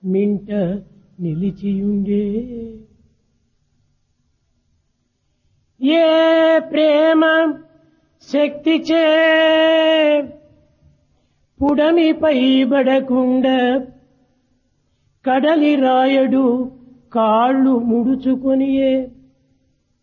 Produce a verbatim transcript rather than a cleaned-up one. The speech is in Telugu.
మింట నిలిచియుండే. ఏ ప్రేమ శక్తిచే పుడమిపై బడకుండా కడలి రాయడు కాళ్ళు ముడుచుకొనియే.